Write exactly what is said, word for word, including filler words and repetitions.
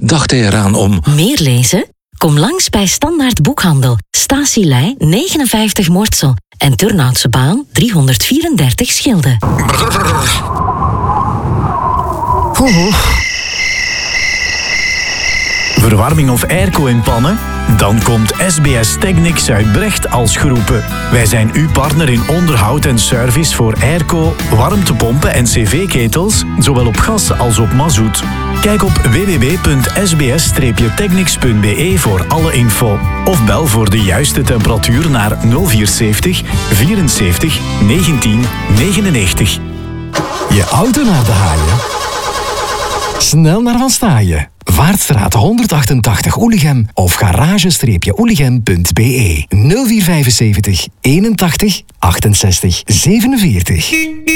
dacht hij eraan om... Meer lezen? Kom langs bij Standaard Boekhandel, Statielei negenenvijftig Mortsel en Turnhoutse Baan driehonderdvierendertig Schilde. Oeh. Verwarming of airco in pannen? Dan komt S B S Technics uit Brecht als geroepen. Wij zijn uw partner in onderhoud en service voor airco, warmtepompen en cv-ketels, zowel op gas als op mazout. Kijk op w w w punt s b s technics punt b e voor alle info. Of bel voor de juiste temperatuur naar nul vier zeven vierenzeventig negentien negenennegentig. Je auto naar de haaien? Snel naar Van Staaien. Vaartstraat honderdachtentachtig Oelichem of garage oelichem punt b e nul vier vijfenzeventig eenentachtig achtenzestig zevenenveertig.